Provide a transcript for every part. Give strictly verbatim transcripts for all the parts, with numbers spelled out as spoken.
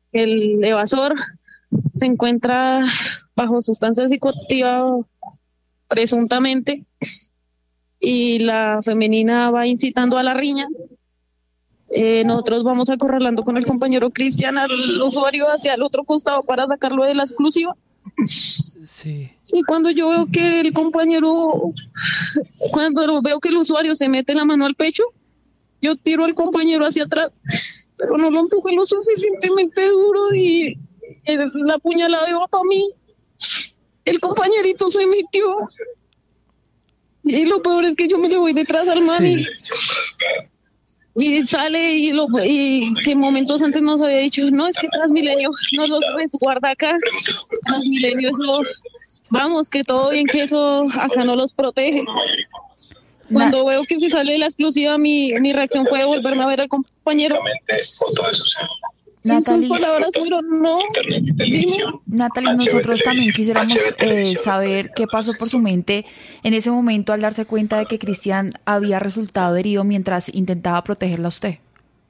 el evasor se encuentra bajo sustancia psicoactiva presuntamente y la femenina va incitando a la riña. Eh, nosotros vamos acorralando con el compañero Cristian al usuario hacia el otro costado para sacarlo de la exclusiva. Sí. Y cuando yo veo que el compañero, cuando veo que el usuario se mete la mano al pecho, yo tiro al compañero hacia atrás, pero no lo empujé lo suficientemente duro y el, la puñalada iba para mí. El compañerito se metió y lo peor es que yo me le voy detrás al man Sí. y, y sale y, lo, y que momentos antes nos había dicho, no, es que Transmilenio no los resguarda acá, Transmilenio es lo, vamos, que todo bien, que eso acá no los protege. Cuando veo que se sale de la exclusiva, mi, mi reacción fue volverme a ver al compañero. Natalie, Sus palabras fueron no. Dime. Natalie, nosotros también quisiéramos eh, saber qué pasó por su mente en ese momento al darse cuenta de que Cristian había resultado herido mientras intentaba protegerla a usted.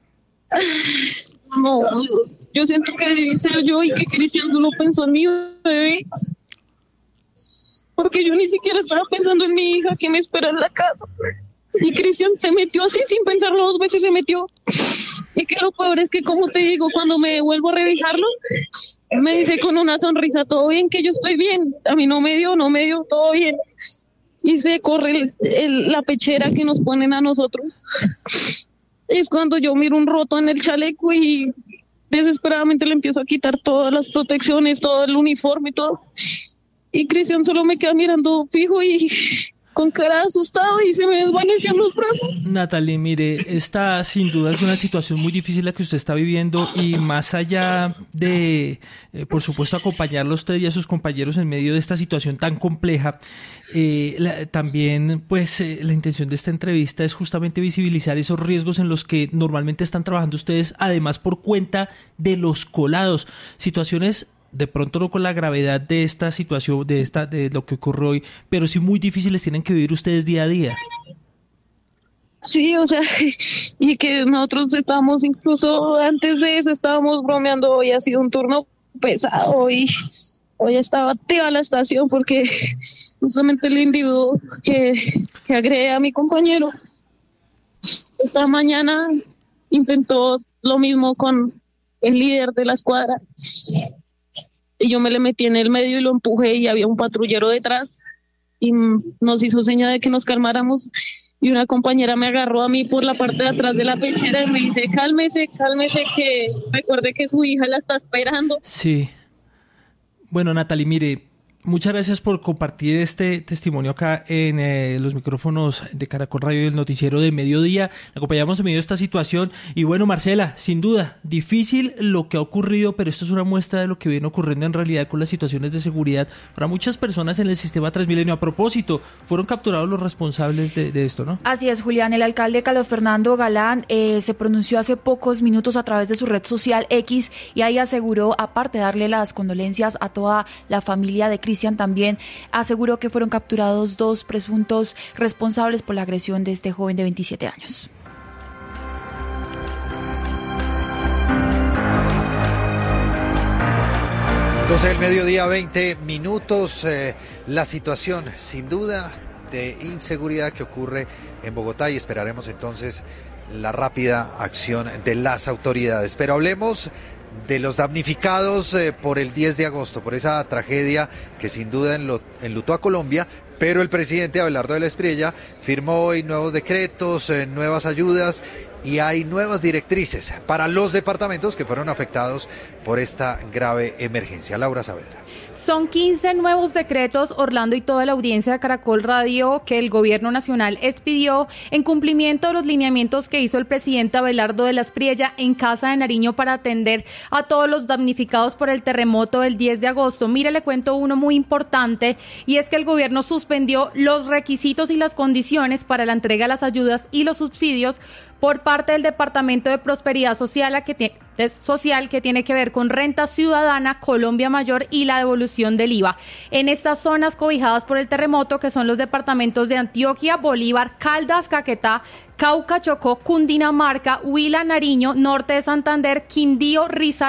No, yo siento que debí ser yo y que Cristian solo pensó en mi bebé. Porque yo ni siquiera estaba pensando en mi hija que me espera en la casa. Y Cristian se metió así sin pensarlo dos veces, se metió. Y que lo peor es que, como te digo, cuando me vuelvo a revisarlo, me dice con una sonrisa, todo bien, que yo estoy bien. A mí no me dio, no me dio, todo bien. Y se corre el, el, la pechera que nos ponen a nosotros. Es cuando yo miro un roto en el chaleco y desesperadamente le empiezo a quitar todas las protecciones, todo el uniforme y todo. Y Cristian solo me queda mirando fijo y con cara asustado y se me desvanecían los brazos. Natalie, mire, esta sin duda es una situación muy difícil la que usted está viviendo y más allá de, eh, por supuesto, acompañarlo a usted y a sus compañeros en medio de esta situación tan compleja, eh, la, también pues eh, la intención de esta entrevista es justamente visibilizar esos riesgos en los que normalmente están trabajando ustedes, además por cuenta de los colados, situaciones de pronto no con la gravedad de esta situación, de esta, de lo que ocurrió hoy, pero sí muy difíciles tienen que vivir ustedes día a día. Sí, o sea, y que nosotros estábamos, incluso antes de eso, estábamos bromeando, hoy ha sido un turno pesado y hoy estaba activa la estación porque justamente el individuo que, que agredé a mi compañero esta mañana intentó lo mismo con el líder de la escuadra. Y yo me le metí en el medio y lo empujé y había un patrullero detrás y nos hizo seña de que nos calmáramos y una compañera me agarró a mí por la parte de atrás de la pechera y me dice, cálmese, cálmese, que recuerde que su hija la está esperando. Sí. Bueno, Natalie, mire, muchas gracias por compartir este testimonio acá en eh, los micrófonos de Caracol Radio y el noticiero de mediodía. Acompañamos en medio de esta situación y bueno, Marcela, sin duda, difícil lo que ha ocurrido, pero esto es una muestra de lo que viene ocurriendo en realidad con las situaciones de seguridad para muchas personas en el sistema Transmilenio. A propósito, fueron capturados los responsables de, de esto, ¿no? Así es, Julián. El alcalde Carlos Fernando Galán eh, se pronunció hace pocos minutos a través de su red social X y ahí aseguró, aparte de darle las condolencias a toda la familia de Cristian, también aseguró que fueron capturados dos presuntos responsables por la agresión de este joven de veintisiete años. doce del mediodía, veinte minutos. Eh, la situación, sin duda, de inseguridad que ocurre en Bogotá y esperaremos entonces la rápida acción de las autoridades. Pero hablemos de los damnificados eh, por el diez de agosto, por esa tragedia que sin duda enlutó a Colombia, pero el presidente Abelardo de la Espriella firmó hoy nuevos decretos, eh, nuevas ayudas y hay nuevas directrices para los departamentos que fueron afectados por esta grave emergencia. Laura Saavedra. Son quince nuevos decretos, Orlando, y toda la audiencia de Caracol Radio, que el gobierno nacional expidió en cumplimiento de los lineamientos que hizo el presidente Abelardo de la Espriella en Casa de Nariño para atender a todos los damnificados por el terremoto del diez de agosto. Mire, le cuento uno muy importante, y es que el gobierno suspendió los requisitos y las condiciones para la entrega de las ayudas y los subsidios por parte del Departamento de Prosperidad Social que, tiene, social que tiene que ver con renta ciudadana, Colombia Mayor y la devolución del I V A. En estas zonas cobijadas por el terremoto, que son los departamentos de Antioquia, Bolívar, Caldas, Caquetá, Cauca, Chocó, Cundinamarca, Huila, Nariño, Norte de Santander, Quindío, Risaralda,